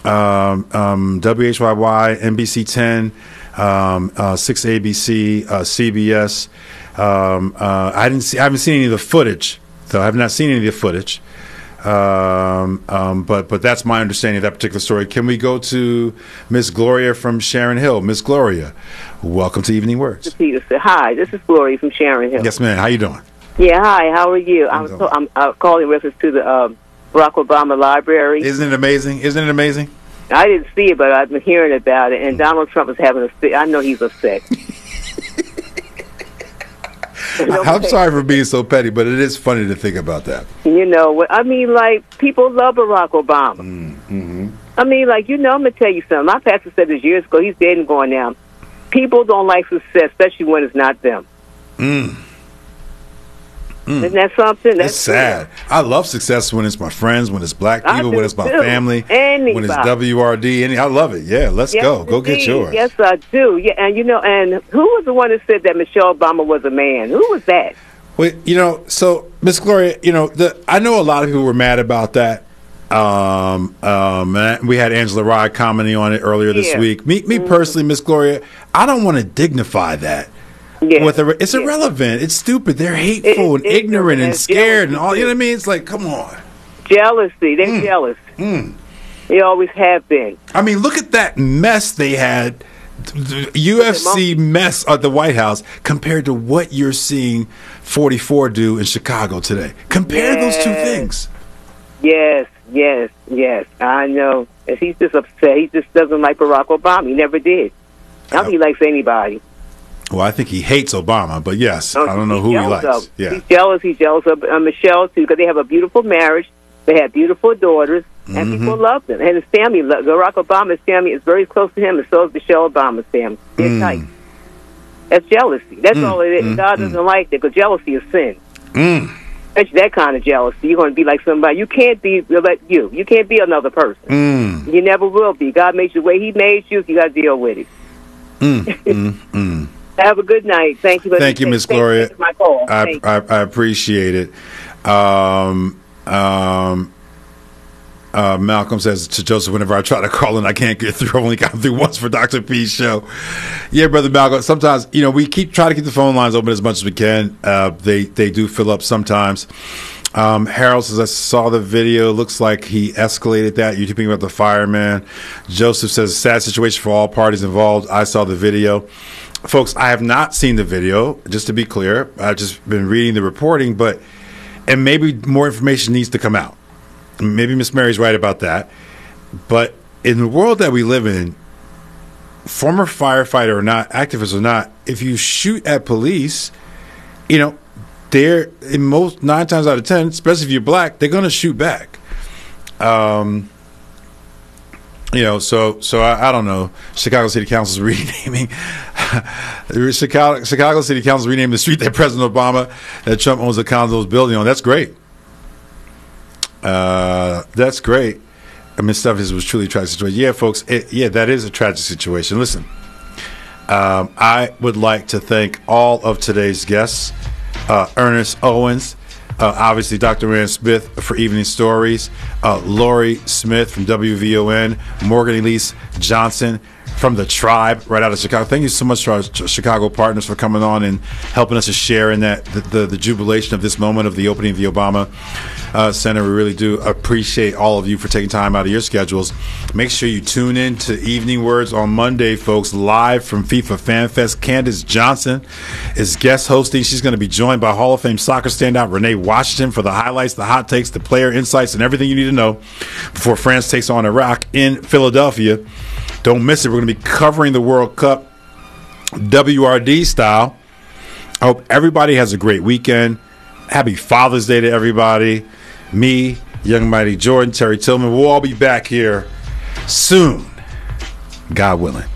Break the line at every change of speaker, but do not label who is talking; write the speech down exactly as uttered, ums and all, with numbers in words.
um, um, W H Y Y, N B C ten, um, uh, six A B C, uh, C B S. Um, uh, I didn't see. I haven't seen any of the footage, though. I have not seen any of the footage. Um, um, but but that's my understanding of that particular story. Can we go to Miss Gloria from Sharon Hill? Miss Gloria, welcome to Evening Words.
Peterson. Hi, this is Gloria from Sharon Hill.
Yes, ma'am. How you doing?
Yeah, hi. How are you?
I'm,
I'm, so, I'm uh, calling in reference to the uh, Barack Obama Library.
Isn't it amazing? Isn't it amazing?
I didn't see it, but I've been hearing about it. And Donald Trump is having a fit. I know he's upset.
I'm sorry for being so petty, but it is funny to think about that.
You know, I mean, like, people love Barack Obama.
Mm-hmm.
I mean, like, you know, I'm going to tell you something. My pastor said this years ago. He's dead and gone now. People don't like success, especially when it's not them.
Mm. Mm.
Isn't that something? That's
it's sad. True. I love success when it's my friends, when it's black people, when it's my
too.
family,
Anybody.
when it's W R D. Any, I love it. Yeah, let's
yes,
go. Go
indeed.
get yours.
Yes, I do. Yeah, and you know, and who was the one that said that Michelle Obama was a man? Who was that?
Well, you know, so Miss Gloria, you know, the I know a lot of people were mad about that. Um, um, and we had Angela Rye commenting on it earlier this
yeah.
week. Me, me
mm-hmm.
personally, Miss Gloria, I don't want to dignify that.
Yeah.
With a, it's
yeah.
irrelevant. It's stupid. They're hateful
it,
and ignorant and scared
jealousy.
and all. You know what I mean? It's like, come on.
Jealousy. They're
mm.
jealous.
Mm.
They always have been.
I mean, look at that mess they had. The U F C mess at the White House compared to what you're seeing forty-four do in Chicago today. Compare
yes.
those two things.
Yes, yes, yes. I know. And he's just upset. He just doesn't like Barack Obama. He never did. I don't think he likes anybody.
Well, I think he hates Obama, but yes,
no,
I don't know who he likes.
Of.
Yeah.
He's jealous. He's jealous of uh, Michelle, too, because they have a beautiful marriage. They have beautiful daughters, and
mm-hmm. people
love them. And his family, Barack Obama's family, is very close to him, and so is Michelle Obama's family. They're
mm.
tight. That's jealousy. That's
mm.
all it is.
Mm.
God doesn't mm. like that, because jealousy is sin.
Mm.
Especially that kind of jealousy. You're going to be like somebody. You can't be like you. You can't be another person.
Mm.
You never will be. God made you the way He made you. You got to deal with it.
Mm. mm. Mm.
Have a good night. Thank you. For
Thank you, Miss Gloria.
My call.
I, I, I appreciate it. Um, um, uh, Malcolm says to Joseph, whenever I try to call in, I can't get through. I've only gotten through once for Doctor P's show. Yeah, Brother Malcolm, sometimes, you know, we keep try to keep the phone lines open as much as we can. Uh, they, they do fill up sometimes. Um, Harold says, I saw the video. Looks like he escalated that. You're talking about the fireman. Joseph says, sad situation for all parties involved. I saw the video. Folks, I have not seen the video, just to be clear. I've just been reading the reporting, but and maybe more information needs to come out. Maybe Miss Mary's right about that. But in the world that we live in, former firefighter or not, activist or not, if you shoot at police, you know, they're in most nine times out of ten, especially if you're black, they're going to shoot back. Um, you know, so so I, I don't know. Chicago City Council's renaming Chicago Chicago City Council renaming the street that President Obama that Trump owns the condos building on. That's great. Uh, that's great. I mean, stuff is was truly a tragic situation. Yeah, folks. It, yeah, that is a tragic situation. Listen, um, I would like to thank all of today's guests. Uh, Ernest Owens, uh, obviously Doctor Rand Smith for Evening Stories, uh, Lori Smith from W V O N, Morgan Elise Johnson from The Tribe right out of Chicago. Thank you so much to our Chicago partners for coming on and helping us to share in that the, the, the jubilation of this moment of the opening of the Obama uh, Center. We really do appreciate all of you for taking time out of your schedules. Make sure you tune in to Evening Words on Monday, folks, live from FIFA Fan Fest. Candace Johnson is guest hosting. She's going to be joined by Hall of Fame soccer standout Renee Washington for the highlights, the hot takes, the player insights, and everything you need to know before France takes on Iraq in Philadelphia. Don't miss it. We're going to be covering the World Cup W R D style. I hope everybody has a great weekend. Happy Father's Day to everybody. Me, Young Mighty Jordan, Terry Tillman. We'll all be back here soon, God willing.